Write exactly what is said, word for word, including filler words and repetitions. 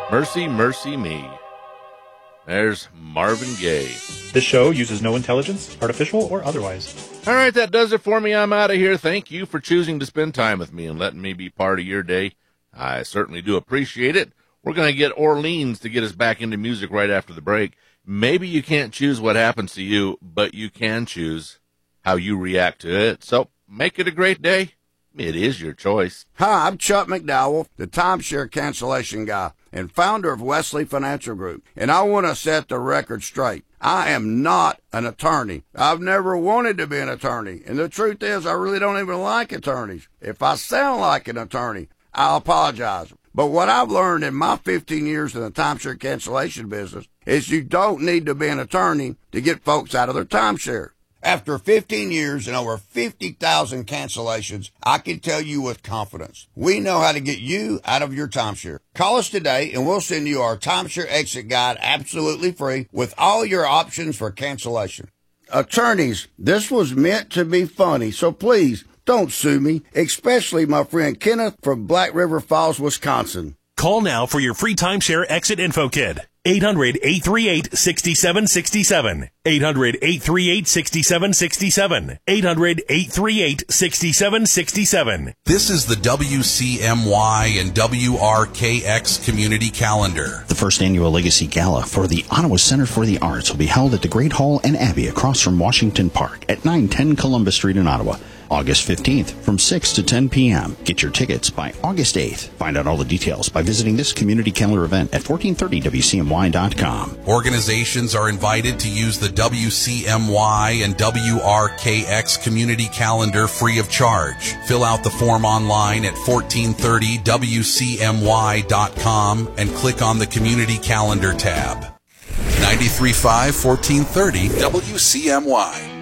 Mercy, mercy me. There's Marvin Gaye. This show uses no intelligence, artificial or otherwise. All right, that does it for me. I'm out of here. Thank you for choosing to spend time with me and letting me be part of your day. I certainly do appreciate it. We're going to get Orleans to get us back into music right after the break. Maybe you can't choose what happens to you, but you can choose how you react to it. So make it a great day. It is your choice. Hi, I'm Chuck McDowell, the timeshare cancellation guy and founder of Wesley Financial Group. And I want to set the record straight. I am not an attorney. I've never wanted to be an attorney. And the truth is, I really don't even like attorneys. If I sound like an attorney, I'll apologize. But what I've learned in my fifteen years in the timeshare cancellation business is you don't need to be an attorney to get folks out of their timeshare. After fifteen years and over fifty thousand cancellations, I can tell you with confidence, we know how to get you out of your timeshare. Call us today and we'll send you our timeshare exit guide absolutely free with all your options for cancellation. Attorneys, this was meant to be funny, so please don't sue me, especially my friend Kenneth from Black River Falls, Wisconsin. Call now for your free timeshare exit info kit. eight hundred, eight three eight, six seven six seven. eight hundred, eight three eight, six seven six seven. eight hundred, eight three eight, six seven six seven. This is the W C M Y and W R K X Community Calendar. The first annual Legacy Gala for the Ottawa Center for the Arts will be held at the Great Hall and Abbey across from Washington Park at nine ten Columbus Street in Ottawa. August fifteenth from six to ten p.m. Get your tickets by August eighth. Find out all the details by visiting this community calendar event at fourteen thirty W C M Y dot com. Organizations are invited to use the W C M Y and W R K X community calendar free of charge. Fill out the form online at fourteen thirty W C M Y dot com and click on the community calendar tab. ninety-three point five, fourteen thirty W C M Y.